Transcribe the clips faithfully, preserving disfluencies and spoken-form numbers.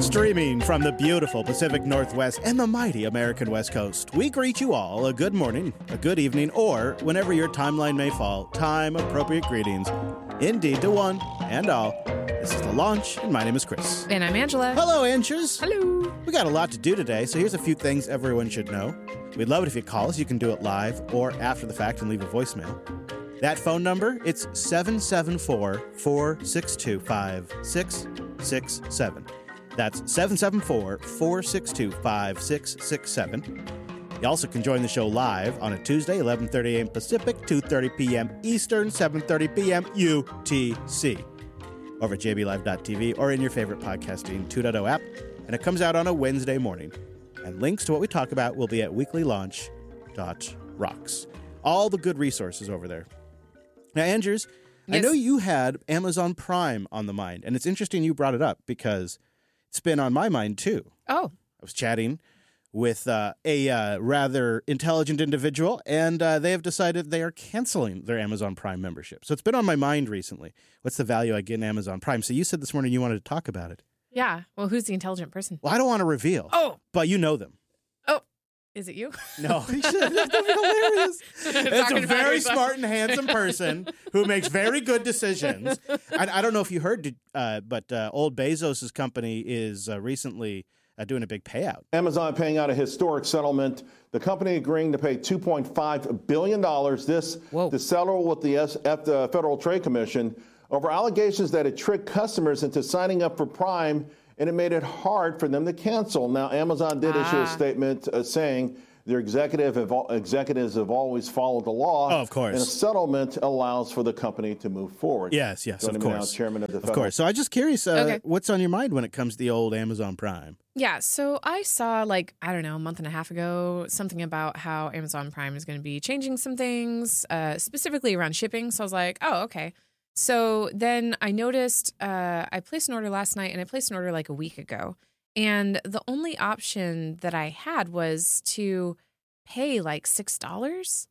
Streaming from the beautiful Pacific Northwest and the mighty American West Coast, we greet you all a good morning, a good evening, or whenever your timeline may fall, time-appropriate greetings. Indeed to one and all. This is The Launch, and my name is Chris. And I'm Angela. Hello, Anchors. Hello. We got a lot to do today, so here's a few things everyone should know. We'd love it if you call us. You can do it live or after the fact and leave a voicemail. That phone number, it's seven seven four, four six two, five six six seven. That's seven seven four, four six two, five six six seven. You also can join the show live on a Tuesday, eleven thirty a.m. Pacific, two thirty p.m. Eastern, seven thirty p.m. U T C. Over at j b live dot t v or in your favorite podcasting two point oh app. And it comes out on a Wednesday morning. And links to what we talk about will be at weekly launch dot rocks. All the good resources over there. Now, Andrews, yes. I know you had Amazon Prime on the mind. And it's interesting you brought it up because it's been on my mind, too. Oh. I was chatting with uh, a uh, rather intelligent individual, and uh, they have decided they are canceling their Amazon Prime membership. So it's been on my mind recently. What's the value I get in Amazon Prime? So you said this morning you wanted to talk about it. Yeah. Well, who's the intelligent person? Well, I don't want to reveal. Oh. But you know them. Oh. Is it you? No. You should. That's going to be hilarious. It's a very smart and handsome person who makes very good decisions. I, I don't know if you heard, uh, but uh, old Bezos' company is uh, recently uh, doing a big payout. Amazon paying out a historic settlement. The company agreeing to pay two point five billion dollars. This Whoa. to settle with the S- F- the Federal Trade Commission over allegations that it tricked customers into signing up for Prime, and it made it hard for them to cancel. Now, Amazon did ah. issue a statement uh, saying their executive have, executives have always followed the law. Oh, of course. And a settlement allows for the company to move forward. Yes, yes, Joining of me course. now, Chairman of the Of Federal. course. So I'm just curious, uh, okay. what's on your mind when it comes to the old Amazon Prime? Yeah, so I saw, like, I don't know, a month and a half ago, something about how Amazon Prime is going to be changing some things, uh, specifically around shipping. So I was like, oh, okay. So then I noticed uh, I placed an order last night, and I placed an order like a week ago. And the only option that I had was to pay like six dollars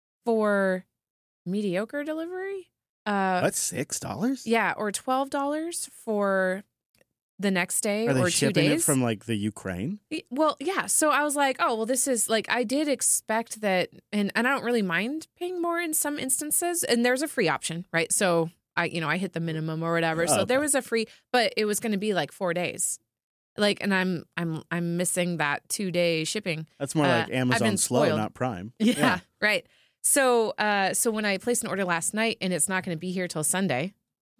for mediocre delivery. Uh, What, six dollars? Yeah, or twelve dollars for the next day Are they or two shipping days. it from like the Ukraine? Well, yeah. So I was like, oh, well, this is like, I did expect that, and, and I don't really mind paying more in some instances. And there's a free option, right? So I, you know, I hit the minimum or whatever. Oh, so okay. there was a free, but it was going to be like four days. Like, and I'm, I'm, I'm missing that two day shipping. That's more Uh, like I've Amazon been Slow, spoiled. not Prime. Yeah, Yeah. right. So, uh, so when I placed an order last night and it's not going to be here till Sunday,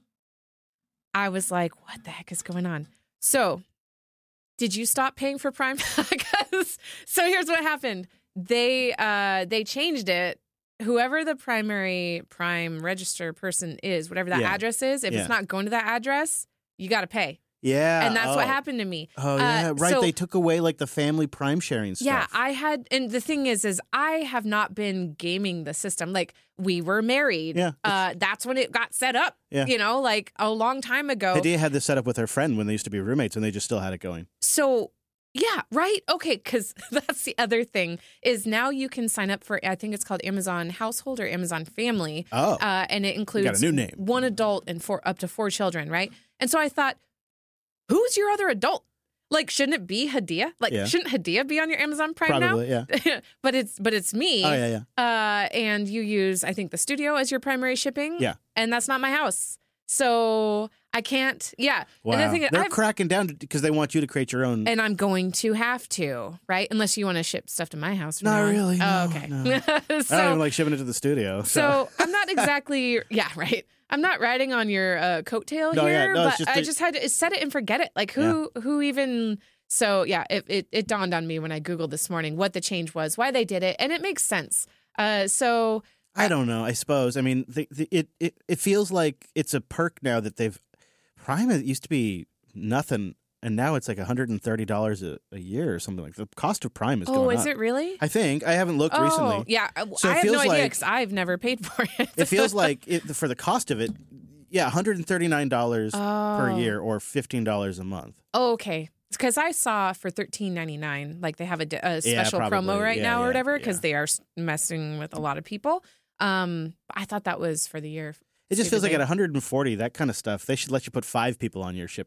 I was like, what the heck is going on? So, did you stop paying for Prime? Because so here's what happened. They uh, they changed it. Whoever the primary Prime register person is, whatever that Yeah. address is, if Yeah. it's not going to that address, you got to pay. Yeah. And that's oh. what happened to me. Oh, yeah. Uh, right. so- they took away like the family Prime sharing stuff. Yeah, I had, and the thing is, is I have not been gaming the system. Like, we were married. Yeah. Uh, that's when it got set up, Yeah. you know, like a long time ago. Hadia had this set up with her friend when they used to be roommates, and they just still had it going. So, yeah, right? Okay, because that's the other thing is now you can sign up for, I think it's called Amazon Household or Amazon Family. Oh. Uh, and it includes got a new name. one adult and four up to four children, right? And so I thought, who's your other adult? Like, shouldn't it be Hadia? Like, Yeah. shouldn't Hadia be on your Amazon Prime Probably, now? yeah. but it's but it's me. Oh, yeah, yeah. Uh, and you use, I think, the studio as your primary shipping. Yeah. And that's not my house. So I can't, yeah. Wow. And the thing is, They're I've- cracking down because they want you to create your own. and I'm going to have to, right? Unless you want to ship stuff to my house. from Not now on. really, Oh, no, okay. no. so, I don't even like shipping it to the studio. So, so I'm not exactly, yeah, right. I'm not riding on your uh, coattail No, yeah, here, no, it's but just I that- just had to set it and forget it. Like, who, who even... So, yeah, it, it, it dawned on me when I Googled this morning what the change was, why they did it, and it makes sense. Uh, so... I don't know. I suppose. I mean, the, the, it, it it feels like it's a perk now that they've Prime. It used to be nothing, and now it's like one hundred and thirty dollars a year or something like that. The cost of Prime is Oh, going is up. it really? I think I haven't looked oh, recently. yeah. So it I have feels no idea like- because I've never paid for it. It feels like it, for the cost of it, yeah, one hundred and thirty nine dollars per Oh. year or fifteen dollars a month. Oh, okay. Because I saw for thirteen ninety-nine, like they have a, d- a Yeah, special probably. promo right Yeah, now or yeah, whatever, because yeah. they are s- messing with a lot of people. Um, I thought that was for the year. It just feels like Stupid at one hundred and forty, that kind of stuff, they should let you put five people on your shipping.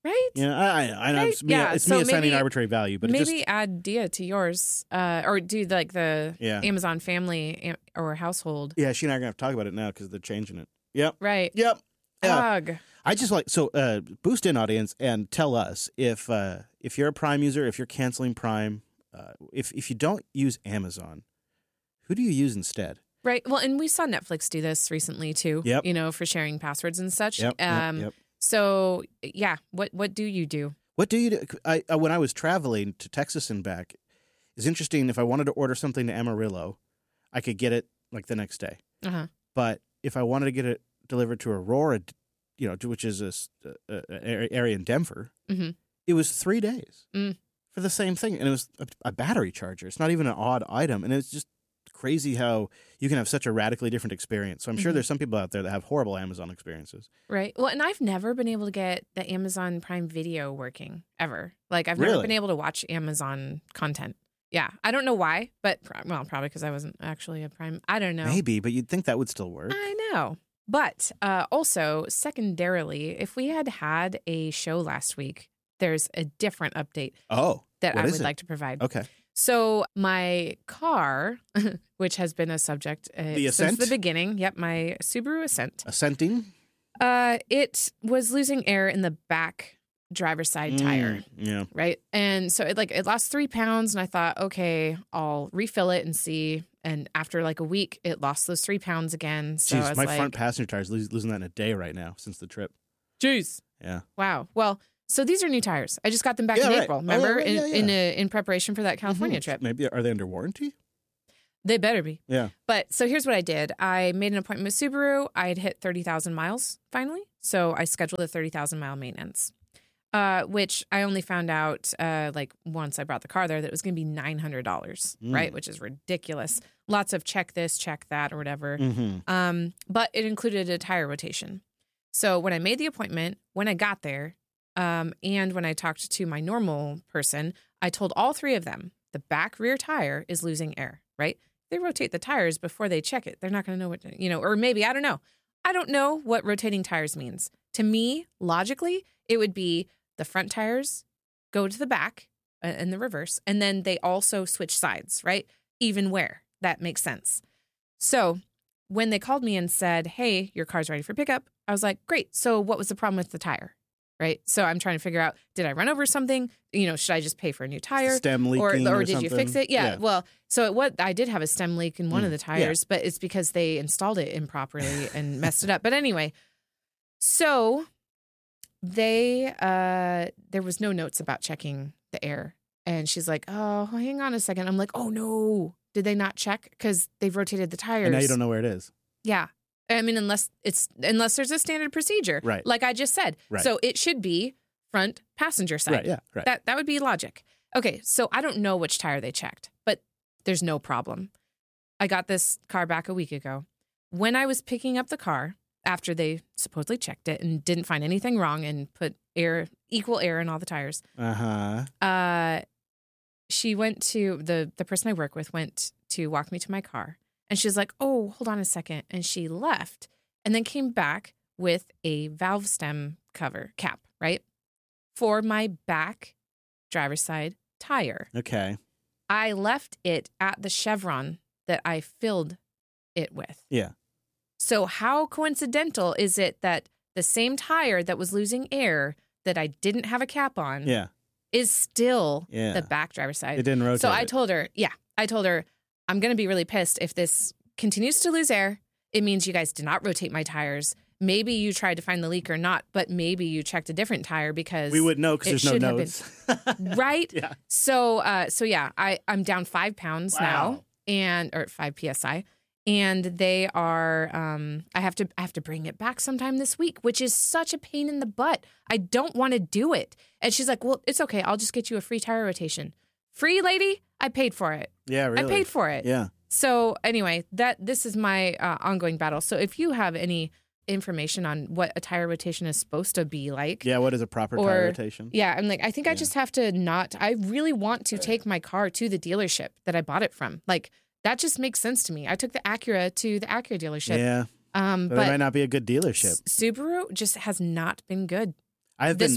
Right? Yeah, I, I, I know. Right? It's me, Yeah, it's so me assigning maybe- arbitrary value, but it Maybe just add Dia to yours, uh, or do like the Yeah. Amazon family am- or household. yeah, she and I are gonna have to talk about it now because they're changing it. Yep, Right. yep. Yeah. Ugh. I just like so uh, boost in audience and tell us if uh, if you're a Prime user, if you're canceling Prime, uh, if if you don't use Amazon, who do you use instead? Right. Well, and we saw Netflix do this recently too. Yep. You know, for sharing passwords and such. Yep, yep, Um, yep. So yeah, what what do you do? What do you do? I, I when I was traveling to Texas and back, it's interesting. If I wanted to order something to Amarillo, I could get it like the next day. Uh huh. But if I wanted to get it delivered to Aurora, you know, to, which is a, s- a- a- a area in Denver, Mm-hmm. it was three days Mm. for the same thing, and it was a, a battery charger. It's not even an odd item, and it's just crazy how you can have such a radically different experience. So I'm sure Mhm. there's some people out there that have horrible Amazon experiences. Right. Well, and I've never been able to get the Amazon Prime Video working ever. Like I've never Really? been able to watch Amazon content. Yeah, I don't know why, but pro- well, probably because I wasn't actually a Prime. I don't know. Maybe, but you'd think that would still work. I know. But uh, also, secondarily, if we had had a show last week, there's a different update Oh, that what I is would it? like to provide. Okay. So my car, which has been a subject uh, The since Ascent? the beginning, yep, my Subaru Ascent, Ascenting uh, it was losing air in the back driver's side tire. Mm, yeah. Right. And so it like it lost three pounds and I thought, okay, I'll refill it and see. And after like a week, it lost those three pounds again. So I Jeez, was my like, front passenger tire is lo- losing that in a day right now since the trip. jeez. Yeah. Wow. Well, so these are new tires. I just got them back Yeah, in right. April. Oh, Remember, yeah, yeah, in in, yeah. uh in preparation for that California Mhm. trip. Maybe are they under warranty? They better be. Yeah. But so here's what I did. I made an appointment with Subaru. I had hit thirty thousand miles finally. So I scheduled a thirty thousand mile maintenance, uh, which I only found out uh, like once I brought the car there that it was going to be nine hundred dollars, Mm. right? Which is ridiculous. Lots of check this, check that, or whatever. Mm-hmm. Um, but it included a tire rotation. So when I made the appointment, when I got there, um, and when I talked to my normal person, I told all three of them the back rear tire is losing air, right? They rotate the tires before they check it. They're not going to know what, you know, or maybe, I don't know. I don't know what rotating tires means. To me, logically, it would be the front tires go to the back uh, in the reverse, and then they also switch sides, right? Even wear. That makes sense. So when they called me and said, hey, your car's ready for pickup, I was like, great. So what was the problem with the tire? Right. So I'm trying to figure out, did I run over something? You know, should I just pay for a new tire? Stem Or, leaking or or did you something? fix it? Yeah. Yeah. Well, so it, what I did have a stem leak in one Mm, of the tires, but it's because they installed it improperly and messed it up. But anyway, so they uh there was no notes about checking the air. And she's like, oh, hang on a second. I'm like, oh no. Did they not check? Because they've rotated the tires. And now you don't know where it is. Yeah. I mean, unless it's unless there's a standard procedure. Right. Like I just said. Right. So it should be front passenger side. Right. Yeah. Right. That that would be logic. Okay, so I don't know which tire they checked, but there's no problem. I got this car back a week ago. When I was picking up the car after they supposedly checked it and didn't find anything wrong and put air equal air in all the tires, Uh huh. uh, she went to the the person I work with went to walk me to my car, and she's like, "Oh, hold on a second," and she left, and then came back with a valve stem cover cap, right, for my back driver's side tire. Okay. I left it at the chevron that I filled it with. Yeah. So how coincidental is it that the same tire that was losing air that I didn't have a cap on Yeah. is still Yeah. the back driver's side? It didn't rotate. So I it. told her, yeah, I told her, I'm going to be really pissed if this continues to lose air. It means you guys did not rotate my tires. Maybe you tried to find the leak or not, but maybe you checked a different tire because we would know because it there's no should have notes. right. Yeah. So, uh, so yeah, I I'm down five pounds now, Wow. and or five psi, and they are. Um, I have to I have to bring it back sometime this week, which is such a pain in the butt. I don't want to do it. And she's like, "Well, it's okay. I'll just get you a free tire rotation. Free, lady. I paid for it. Yeah. Really. I paid for it. Yeah. So anyway, that this is my uh, ongoing battle. So if you have any information on what a tire rotation is supposed to be like, Yeah. What is a proper Or- tire rotation? yeah, I'm like, I think I Yeah. just have to not. I really want to take my car to the dealership that I bought it from. Like that just makes sense to me. I took the Acura to the Acura dealership. Yeah. Um, But, but it might not be a good dealership. S- Subaru just has not been good. I've This been, one,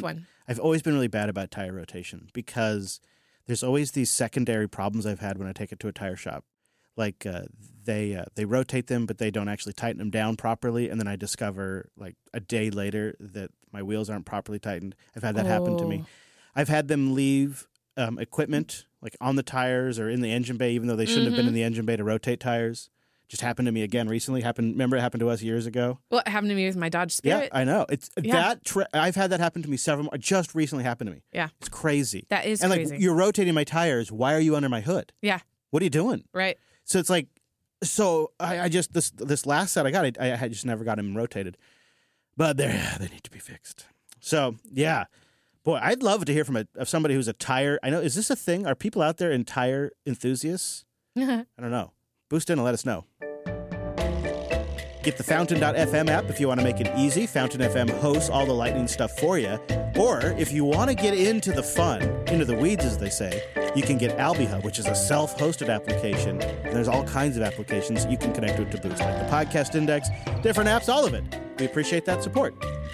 I've always been really bad about tire rotation because there's always these secondary problems I've had when I take it to a tire shop. Like uh, they uh, they rotate them, but they don't actually tighten them down properly. And then I discover like a day later that my wheels aren't properly tightened. I've had that oh. happen to me. I've had them leave um, equipment like on the tires or in the engine bay, even though they shouldn't mm-hmm. have been in the engine bay to rotate tires. Just happened to me again recently. Happened. Remember, it happened to us years ago. Well, it happened to me with my Dodge Spirit. Yeah, I know. It's yeah. that. Tra- I've had that happen to me several. Just recently happened to me. Yeah, it's crazy. That is and crazy. like you're rotating my tires. Why are you under my hood? Yeah. What are you doing? Right. So it's like, so I, I just this this last set I got, I, I just never got them rotated, but they they need to be fixed. So yeah, boy, I'd love to hear from a of somebody who's a tire. I know, is this a thing? Are people out there in tire enthusiasts? I don't know. Boost in and let us know. Get the Fountain dot f m app if you want to make it easy. Fountain F M hosts all the lightning stuff for you. Or if you want to get into the fun, into the weeds, as they say, you can get AlbiHub, which is a self-hosted application. And there's all kinds of applications you can connect it to Boost, like the Podcast Index, different apps, all of it. We appreciate that support.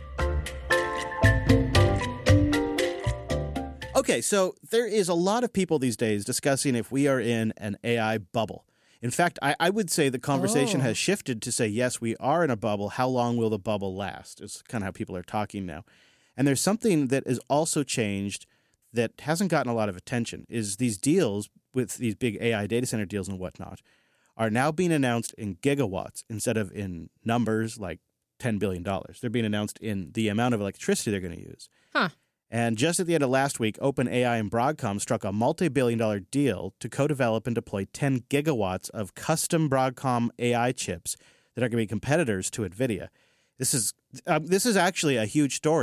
Okay, so there is a lot of people these days discussing if we are in an A I bubble. In fact, I, I would say the conversation oh. has shifted to say, yes, we are in a bubble. How long will the bubble last? It's kind of how people are talking now. And there's something that has also changed that hasn't gotten a lot of attention, is these deals with these big A I data center deals and whatnot are now being announced in gigawatts instead of in numbers like ten billion dollars. They're being announced in the amount of electricity they're going to use. Huh. And just at the end of last week, OpenAI and Broadcom struck a multi-billion dollar deal to co-develop and deploy ten gigawatts of custom Broadcom A I chips that are going to be competitors to NVIDIA. This is um, this is actually a huge story.